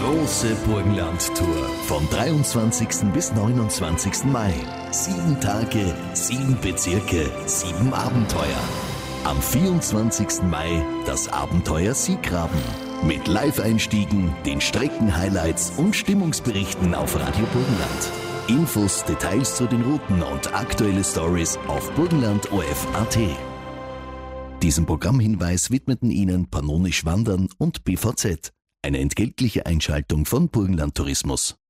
große Burgenland-Tour vom 23. bis 29. Mai. 7 Tage, 7 Bezirke, 7 Abenteuer. Am 24. Mai das Abenteuer Siegraben. Mit Live-Einstiegen, den Strecken-Highlights und Stimmungsberichten auf Radio Burgenland. Infos, Details zu den Routen und aktuelle Stories auf burgenland.orf.at. Diesen Programmhinweis widmeten Ihnen Pannonisch Wandern und BVZ. Eine entgeltliche Einschaltung von Burgenland Tourismus.